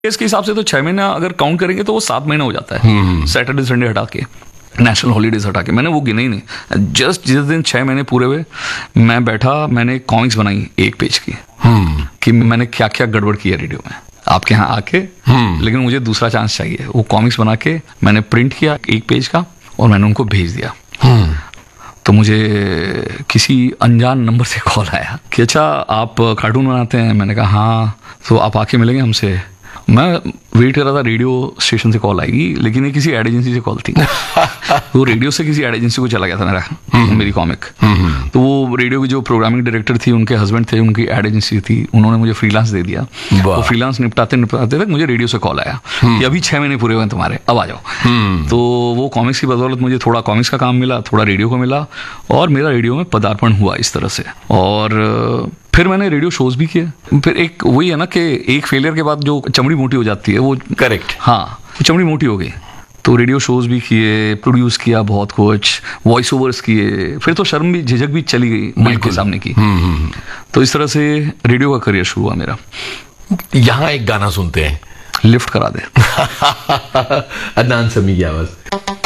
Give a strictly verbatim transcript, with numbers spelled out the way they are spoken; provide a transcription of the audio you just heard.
इसके हिसाब से तो छह महीना अगर काउंट करेंगे तो वो सात महीना हो जाता है, सैटरडे संडे हटा के, नेशनल हॉलीडेज हटा के। मैंने वो गिने ही नहीं। जस्ट जिस दिन छह महीने पूरे हुए मैं बैठा, मैंने कॉमिक्स बनाई एक पेज की कि मैंने क्या क्या गड़बड़ की है रेडियो में आपके यहाँ आके, लेकिन मुझे दूसरा चांस चाहिए। वो कॉमिक्स बना के मैंने प्रिंट किया एक पेज का और मैंने उनको भेज दिया। तो मुझे किसी अनजान नंबर से कॉल आया कि अच्छा आप कार्टून बनाते हैं। मैंने कहा हाँ, तो आप आके मिलेंगे हमसे। मैं वेट कर रहा था रेडियो स्टेशन से कॉल आएगी, लेकिन ये किसी एड एजेंसी से कॉल थी। वो रेडियो से किसी एड एजेंसी को चला गया था मेरा मेरी कॉमिक। तो वो रेडियो की जो प्रोग्रामिंग डायरेक्टर थी, उनके हस्बैंड थे, उनकी एड एजेंसी थी, उन्होंने मुझे फ्रीलांस दे दिया। वो फ्रीलांस निपटाते निपटाते तक मुझे रेडियो से कॉल आया कि अभी छह महीने पूरे हुए हैं तुम्हारे, अब आ जाओ। तो वो कॉमिक्स की बदौलत मुझे थोड़ा कॉमिक्स का काम मिला, थोड़ा रेडियो को मिला, और मेरा रेडियो में पदार्पण हुआ इस तरह से। और फिर मैंने रेडियो शोज भी किए। फिर एक वही है ना कि एक फेलियर के बाद जो चमड़ी मोटी हो जाती है वो, करेक्ट, हाँ, वो चमड़ी मोटी हो गई। तो रेडियो शोज भी किए, प्रोड्यूस किया बहुत कुछ, वॉइस ओवर्स किए। फिर तो शर्म भी, झिझक भी चली गई माइक के सामने की। तो इस तरह से रेडियो का करियर शुरू हुआ मेरा। यहाँ एक गाना सुनते हैं, लिफ्ट करा दे। अदनान समी की आवाज।